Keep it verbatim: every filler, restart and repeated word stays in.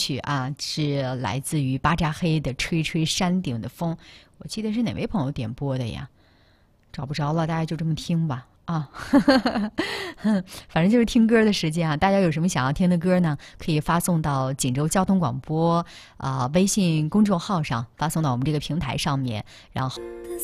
曲啊，是来自于巴扎黑的《吹吹山顶的风》，我记得是哪位朋友点播的呀？找不着了，大家就这么听吧。啊，反正就是听歌的时间啊！大家有什么想要听的歌呢？可以发送到锦州交通广播啊、呃、微信公众号上，发送到我们这个平台上面，然后。